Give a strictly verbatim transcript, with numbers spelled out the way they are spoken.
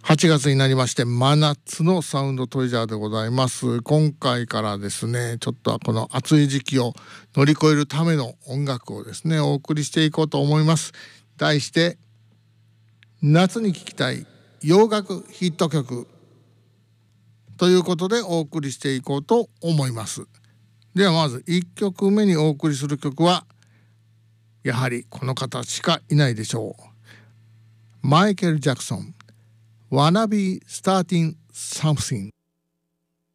はちがつになりまして、真夏のサウンドトレジャーでございます。今回からですね、ちょっとこの暑い時期を乗り越えるための音楽をですね、お送りしていこうと思います。題して夏に聴きたい洋楽ヒット曲ということでお送りしていこうと思います。ではまずいっきょくめにお送りする曲はやはりこの方しかいないでしょう。マイケル・ジャクソンWanna be starting something